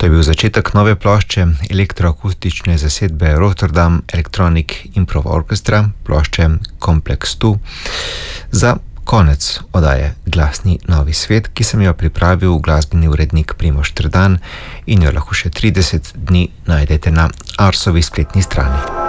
To je bil začetek nove plošče elektroakustične zasedbe Rotterdam Electronic Improv Orchestra, plošče Complex 2, za konec oddaje Glasni novi svet, ki sem jo pripravil glasbeni urednik Primož Trdan in jo lahko še 30 dni najdete na Arsovi spletni strani.